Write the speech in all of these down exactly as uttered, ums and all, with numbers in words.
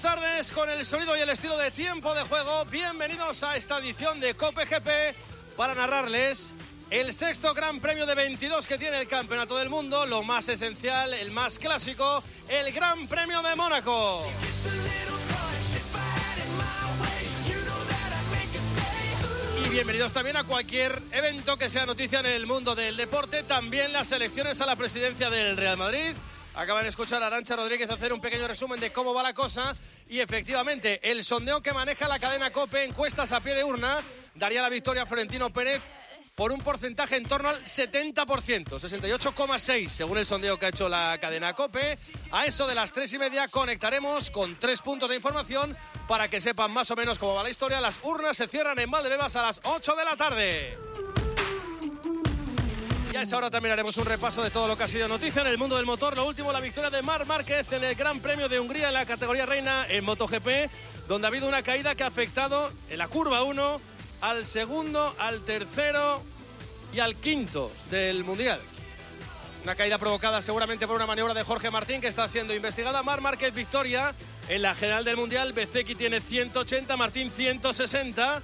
tardes con el sonido y el estilo de Tiempo de Juego. Bienvenidos a esta edición de Cope G P para narrarles el sexto Gran Premio de veintidós que tiene el Campeonato del Mundo, lo más esencial, el más clásico, el Gran Premio de Mónaco. Y bienvenidos también a cualquier evento que sea noticia en el mundo del deporte, también las elecciones a la presidencia del Real Madrid. Acaban de escuchar a Arantxa Rodríguez hacer un pequeño resumen de cómo va la cosa y efectivamente el sondeo que maneja la cadena COPE, encuestas a pie de urna, daría la victoria a Florentino Pérez por un porcentaje en torno al setenta por ciento, sesenta y ocho coma seis según el sondeo que ha hecho la cadena COPE. A eso de las tres y media conectaremos con tres puntos de información para que sepan más o menos cómo va la historia. Las urnas se cierran en Valdebebas a las ocho de la tarde. Y a esa hora también haremos un repaso de todo lo que ha sido noticia en el mundo del motor. Lo último, la victoria de Marc Márquez en el Gran Premio de Hungría en la categoría reina en MotoGP, donde ha habido una caída que ha afectado en la curva uno al segundo, al tercero y al quinto del Mundial. Una caída provocada seguramente por una maniobra de Jorge Martín que está siendo investigada. Marc Márquez victoria en la general del Mundial. Bezzecchi tiene ciento ochenta, Martín ciento sesenta.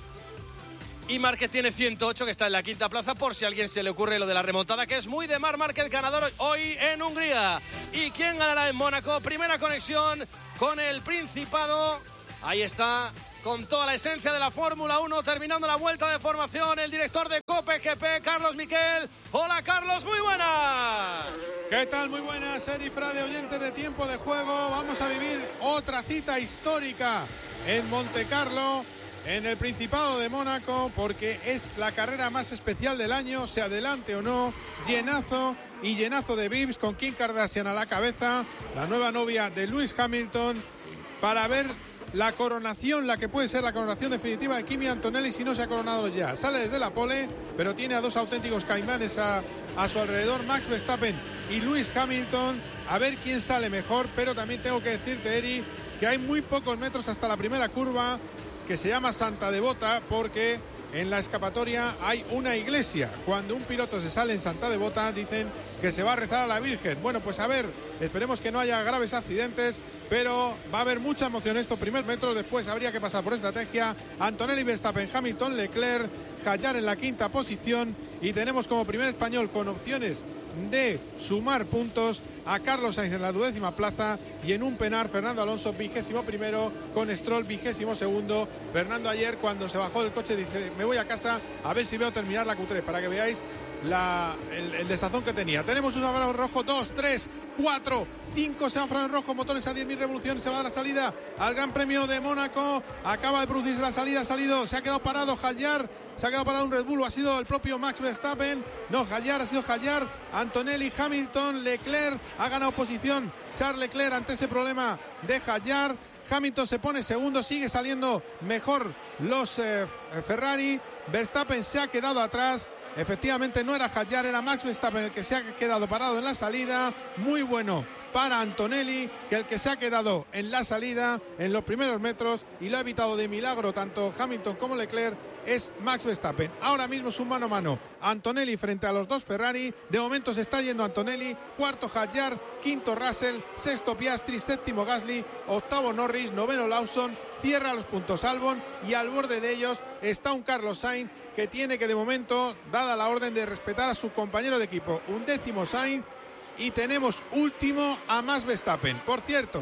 Y Márquez tiene ciento ocho, que está en la quinta plaza, por si a alguien se le ocurre lo de la remontada, que es muy de Marc Márquez, ganador hoy en Hungría. ¿Y quién ganará en Mónaco? Primera conexión con el Principado. Ahí está, con toda la esencia de la Fórmula uno, terminando la vuelta de formación, el director de Cope G P, Carlos Miquel. Hola, Carlos, muy buenas. ¿Qué tal? Muy buenas, Eri Frade, oyentes de Tiempo de Juego. Vamos a vivir otra cita histórica en Montecarlo, en el Principado de Mónaco, porque es la carrera más especial del año, se adelante o no. Llenazo y llenazo de V I Ps, con Kim Kardashian a la cabeza, la nueva novia de Lewis Hamilton, para ver la coronación, la que puede ser la coronación definitiva de Kimi Antonelli si no se ha coronado ya. Sale desde la pole, pero tiene a dos auténticos caimanes a, a su alrededor, Max Verstappen y Lewis Hamilton, a ver quién sale mejor. Pero también tengo que decirte, Eri, que hay muy pocos metros hasta la primera curva, que se llama Santa Devota, porque en la escapatoria hay una iglesia. Cuando un piloto se sale en Santa Devota, dicen que se va a rezar a la Virgen. Bueno, pues a ver, esperemos que no haya graves accidentes, pero va a haber mucha emoción estos primeros metros. Después habría que pasar por estrategia. Antonelli, Verstappen, Hamilton, Leclerc, Hadjar en la quinta posición, y tenemos como primer español con opciones de sumar puntos a Carlos Sainz en la duodécima plaza, y en un penar Fernando Alonso vigésimo primero, con Stroll vigésimo segundo. Fernando ayer, cuando se bajó del coche, dice: me voy a casa a ver si veo terminar la Q tres, para que veáis la, el, el desazón que tenía. Tenemos un semáforo rojo, dos, tres, cuatro, cinco semáforos rojos, motores a diez mil revoluciones. Se va a dar la salida al Gran Premio de Mónaco. Acaba de producirse la salida, ha salido, se ha quedado parado Hadjar, se ha quedado parado un Red Bull, o ha sido el propio Max Verstappen. No, Hadjar, ha sido Hadjar. Antonelli, Hamilton, Leclerc, ha ganado posición Charles Leclerc ante ese problema de Hadjar. Hamilton se pone segundo, sigue saliendo mejor los eh, Ferrari. Verstappen se ha quedado atrás. Efectivamente no era Hadjar, era Max Verstappen el que se ha quedado parado en la salida. Muy bueno para Antonelli, que el que se ha quedado en la salida en los primeros metros, y lo ha evitado de milagro tanto Hamilton como Leclerc, es Max Verstappen. Ahora mismo es un mano a mano Antonelli frente a los dos Ferrari. De momento se está yendo Antonelli, cuarto Hadjar, quinto Russell, sexto Piastri, séptimo Gasly, octavo Norris, noveno Lawson. Cierra los puntos Albon, y al borde de ellos está un Carlos Sainz, que tiene que, de momento, dada la orden de respetar a su compañero de equipo, un décimo Sainz, y tenemos último a Max Verstappen. Por cierto,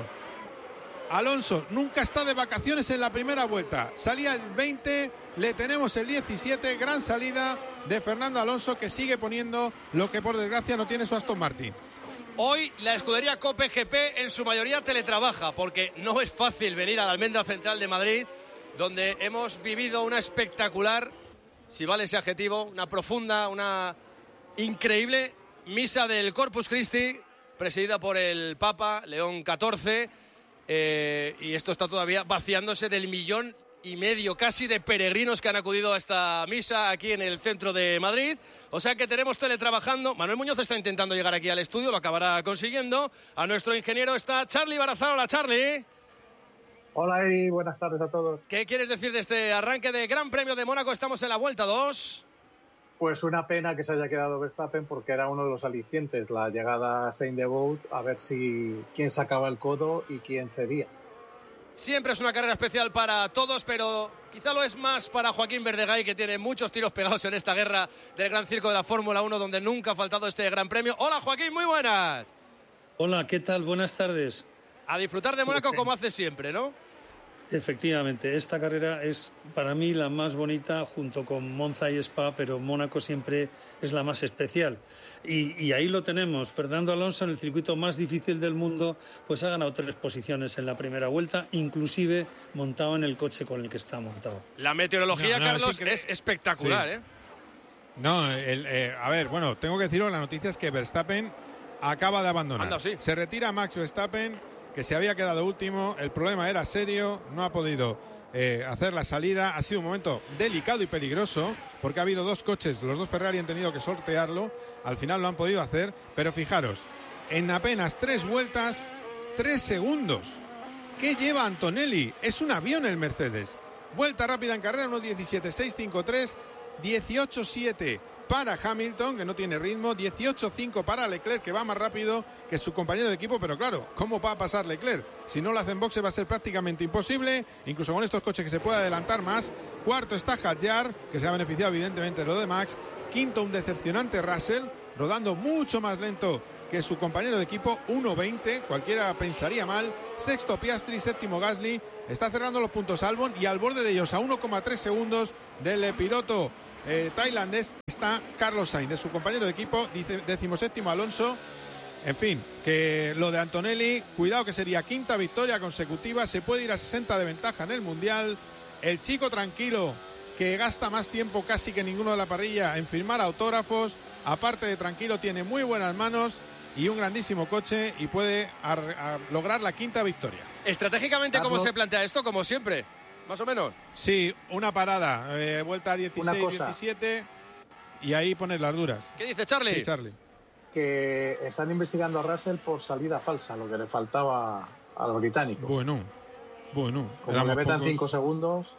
Alonso nunca está de vacaciones en la primera vuelta. Salía el veinte, le tenemos el diecisiete. Gran salida de Fernando Alonso, que sigue poniendo lo que por desgracia no tiene su Aston Martin. Hoy la escudería Cope G P en su mayoría teletrabaja, porque no es fácil venir a la Almendra Central de Madrid, donde hemos vivido una espectacular, si vale ese adjetivo, una profunda, una increíble misa del Corpus Christi, presidida por el Papa León catorce, eh, y esto está todavía vaciándose del millón y medio casi de peregrinos que han acudido a esta misa aquí en el centro de Madrid. O sea que tenemos teletrabajando. Manuel Muñoz está intentando llegar aquí al estudio, lo acabará consiguiendo. A nuestro ingeniero está Charlie Barazal. Hola, Charlie. Hola, Eri, buenas tardes a todos. ¿Qué quieres decir de este arranque de Gran Premio de Mónaco? Estamos en la vuelta dos. Pues una pena que se haya quedado Verstappen, porque era uno de los alicientes, la llegada a Saint-Devout, a ver si quién sacaba el codo y quién cedía. Siempre es una carrera especial para todos, pero quizá lo es más para Joaquín Verdegay, que tiene muchos tiros pegados en esta guerra del Gran Circo de la Fórmula uno, donde nunca ha faltado este Gran Premio. Hola Joaquín, muy buenas. Hola, ¿qué tal? Buenas tardes. A disfrutar de Mónaco como hace siempre, ¿no? Efectivamente, esta carrera es para mí la más bonita junto con Monza y Spa, pero Mónaco siempre es la más especial. Y, y ahí lo tenemos, Fernando Alonso en el circuito más difícil del mundo, pues ha ganado tres posiciones en la primera vuelta, inclusive montado en el coche con el que está montado. La meteorología, no, no, Carlos, es, es espectacular, sí. ¿eh? No, el, eh, a ver, bueno, tengo que deciros, la noticia es que Verstappen acaba de abandonar. Anda, sí. Se retira Max Verstappen, que se había quedado último, el problema era serio, no ha podido eh, hacer la salida, ha sido un momento delicado y peligroso, porque ha habido dos coches, los dos Ferrari han tenido que sortearlo, al final lo han podido hacer, pero fijaros, en apenas tres vueltas, tres segundos, ¿qué lleva Antonelli? Es un avión el Mercedes, vuelta rápida en carrera, uno diecisiete seis cincuenta y tres, dieciocho siete para Hamilton, que no tiene ritmo, dieciocho cinco para Leclerc, que va más rápido que su compañero de equipo, pero claro, ¿cómo va a pasar Leclerc? Si no lo hace en boxe va a ser prácticamente imposible, incluso con estos coches que se puede adelantar más. Cuarto está Hadjar, que se ha beneficiado evidentemente de lo de Max. Quinto, un decepcionante Russell, rodando mucho más lento que su compañero de equipo, uno veinte, cualquiera pensaría mal. Sexto Piastri, séptimo Gasly, está cerrando los puntos Albon, y al borde de ellos, a uno coma tres segundos del piloto Eh, tailandés, está Carlos Sainz, de su compañero de equipo, dice decimoséptimo Alonso. En fin, que lo de Antonelli, cuidado que sería quinta victoria consecutiva, se puede ir a sesenta de ventaja en el Mundial. El chico tranquilo, que gasta más tiempo casi que ninguno de la parrilla en firmar autógrafos, aparte de tranquilo, tiene muy buenas manos y un grandísimo coche, y puede a, a lograr la quinta victoria. Estratégicamente, ¿cómo se plantea esto? Como siempre, más o menos. Sí, una parada, eh, vuelta a dieciséis diecisiete, y ahí pones las duras. ¿Qué dice Charlie? Sí, Charlie. Que están investigando a Russell por salida falsa, lo que le faltaba al británico. Bueno, bueno. Como le metan cinco segundos.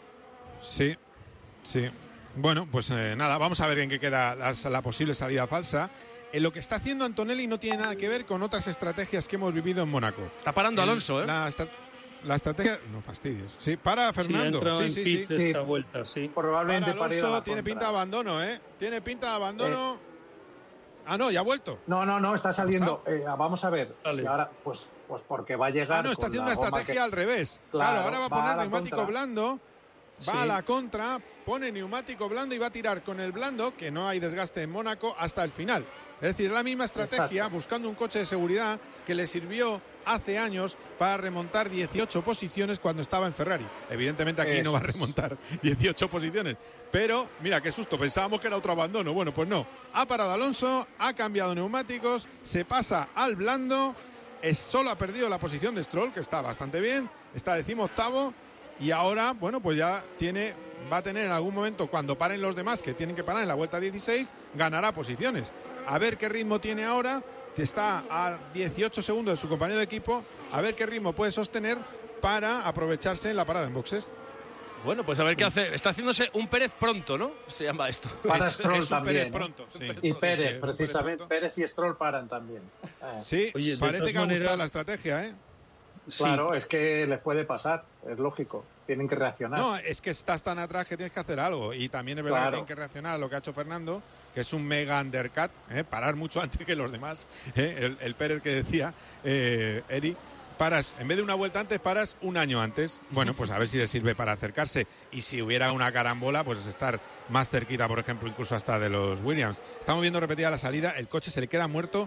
Sí, sí. Bueno, pues eh, nada, vamos a ver en qué queda la, la posible salida falsa. En lo que está haciendo Antonelli no tiene nada que ver con otras estrategias que hemos vivido en Mónaco. Está parando El, Alonso, ¿eh? La, La estrategia, no fastidies. Sí, para Fernando. Sí, sí, sí, sí. sí. Esta vuelta, sí. Probablemente para Alonso tiene pinta de abandono, ¿eh? Tiene pinta de abandono. Eh. Ah, no, ya ha vuelto. No, no, no, está saliendo. Eh, vamos a ver. Vale. Si ahora, pues, pues porque va a llegar. Ah, no, está haciendo una estrategia que... al revés. Claro, claro, ahora va a poner va a neumático contra. blando. Va Sí. a la contra, pone neumático blando y va a tirar con el blando, que no hay desgaste en Mónaco, hasta el final. Es decir, la misma estrategia, Exacto. buscando un coche de seguridad que le sirvió hace años para remontar dieciocho posiciones cuando estaba en Ferrari. Evidentemente aquí Eso no va a es. remontar dieciocho posiciones. Pero, mira, qué susto, pensábamos que era otro abandono. Bueno, pues no. Ha parado Alonso, ha cambiado neumáticos, se pasa al blando, es, solo ha perdido la posición de Stroll, que está bastante bien, está decimoctavo. Y ahora, bueno, pues ya tiene, va a tener en algún momento, cuando paren los demás, que tienen que parar en la vuelta dieciséis, ganará posiciones. A ver qué ritmo tiene ahora, que está a dieciocho segundos de su compañero de equipo, a ver qué ritmo puede sostener para aprovecharse en la parada en boxes. Bueno, pues a ver qué hace. Está haciéndose un Pérez pronto, ¿no? Se llama esto. Para es, Stroll es un también. Pérez ¿eh? pronto. Sí. Y Pérez, Sí, sí, precisamente. un Pérez y Stroll paran también. Eh, Sí, Oye, de parece todas que ha gustado maneras- la estrategia, ¿eh? Sí. Claro, es que les puede pasar, es lógico. Tienen que reaccionar. No, es que estás tan atrás que tienes que hacer algo. Y también es verdad Claro. que tienen que reaccionar a lo que ha hecho Fernando, que es un mega undercut, ¿eh? Parar mucho antes que los demás. ¿eh? El, el Pérez que decía, eh, Eri, paras, en vez de una vuelta antes, paras un año antes. Bueno, pues a ver si le sirve para acercarse. Y si hubiera una carambola, pues estar más cerquita, por ejemplo, incluso hasta de los Williams. Estamos viendo repetida la salida, el coche se le queda muerto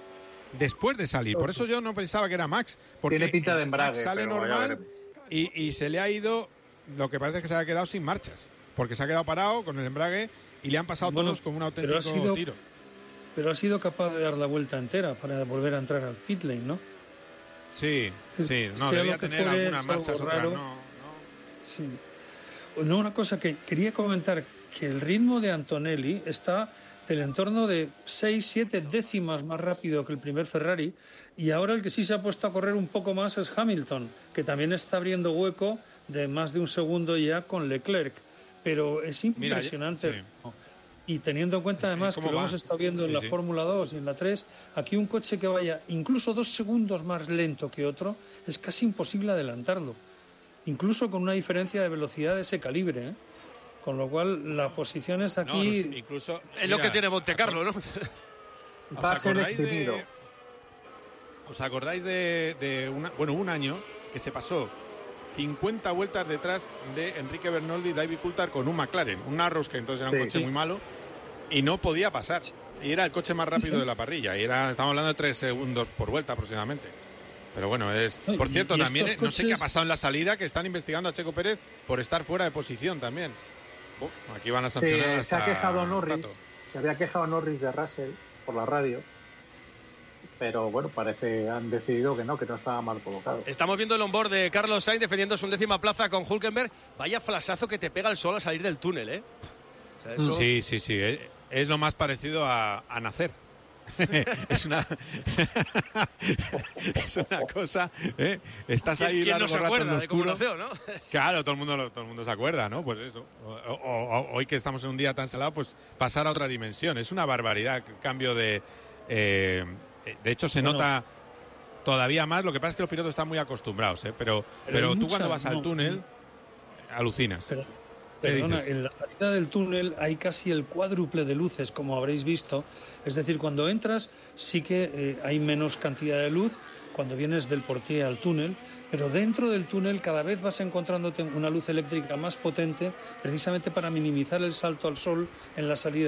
después de salir. Por eso yo no pensaba que era Max, porque Tiene pinta de Max embrague, sale pero ya normal veremos. y, y se le ha ido, lo que parece que se ha quedado sin marchas, porque se ha quedado parado con el embrague y le han pasado Bueno, todos como un pero ha auténtico sido- tiro. Pero ha sido capaz de dar la vuelta entera para volver a entrar al pit lane, ¿no? Sí, sí, no, Sea debía lo que tener fuere, algunas es algo marchas, otras raro. no, no. Sí. No, una cosa que quería comentar, que el ritmo de Antonelli está del entorno de seis siete décimas más rápido que el primer Ferrari, y ahora el que sí se ha puesto a correr un poco más es Hamilton, que también está abriendo hueco de más de un segundo ya con Leclerc. Pero es Mira, impresionante. sí. Y teniendo en cuenta además que lo va? hemos estado viendo sí, en la sí. Fórmula dos y en la tres, aquí un coche que vaya incluso dos segundos más lento que otro es casi imposible adelantarlo, incluso con una diferencia de velocidad de ese calibre, ¿eh? Con lo cual las posiciones aquí... No, incluso, es mira, lo que tiene Montecarlo, ¿no? Va a ser exhibido. De, ¿Os acordáis de, de una, bueno, un año que se pasó cincuenta vueltas detrás de Enrique Bernoldi y David Coulthard con un McLaren, un Narrows, que entonces era un sí, coche sí. muy malo, y no podía pasar? Y era el coche más rápido de la parrilla, y era, estamos hablando de tres segundos por vuelta aproximadamente. Pero bueno, es... Por cierto, también, coches... no sé qué ha pasado en la salida, que están investigando a Checo Pérez por estar fuera de posición también. Oh, aquí van a sancionar sí, hasta se ha quejado Norris, se había quejado Norris de Russell por la radio, pero bueno, parece que han decidido que no, que no estaba mal colocado. Estamos viendo el onboard de Carlos Sainz defendiendo su undécima plaza con Hülkenberg. Vaya flasazo que te pega el sol al salir del túnel, ¿eh? O sea, eso... Sí, sí, sí, es lo más parecido a, a nacer. es una es una cosa, ¿eh? Estás ahí ¿Quién no se acuerda en de cómo nació, no? Claro, todo el mundo todo el mundo se acuerda, ¿no? Pues eso. O, o, o, hoy que estamos en un día tan salado, pues pasar a otra dimensión. Es una barbaridad, cambio de eh, de hecho se bueno, nota todavía más. Lo que pasa es que los pilotos están muy acostumbrados, ¿eh? Pero pero, pero tú mucha, cuando vas al no, túnel no. alucinas. Pero... Perdona, en la salida del túnel hay casi el cuádruple de luces, como habréis visto. Es decir, cuando entras sí que eh, hay menos cantidad de luz cuando vienes del porqué al túnel, pero dentro del túnel cada vez vas encontrándote una luz eléctrica más potente, precisamente para minimizar el salto al sol en la salida